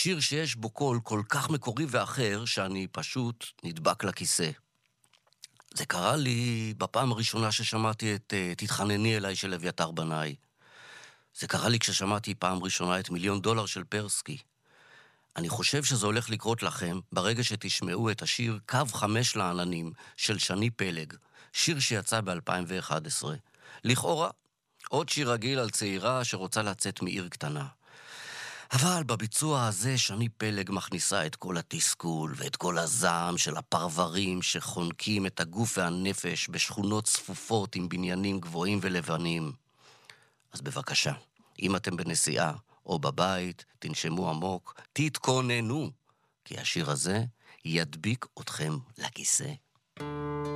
שיר שיש בו קול כל כך מקורי ואחר, שאני פשוט נדבק לכיסא. זה קרה לי בפעם הראשונה ששמעתי את תתחנני אליי של אביתר בנאי. זה קרה לי כששמעתי פעם ראשונה את מיליון דולר של פרסקי. אני חושב שזה הולך לקרות לכם ברגע שתשמעו את השיר קו 5 לעננים של שני פלג, שיר שיצא ב-2011. לכאורה, עוד שיר רגיל על צעירה שרוצה לצאת מעיר קטנה. אבל בביצוע הזה שני פלג מכניסה את כל התסכול ואת כל הזעם של הפרברים שחונקים את הגוף והנפש בשכונות צפופות עם בניינים גבוהים ולבנים. אז בבקשה, אם אתם בנסיעה או בבית, תנשמו עמוק, תתכוננו, כי השיר הזה ידביק אתכם לכיסא.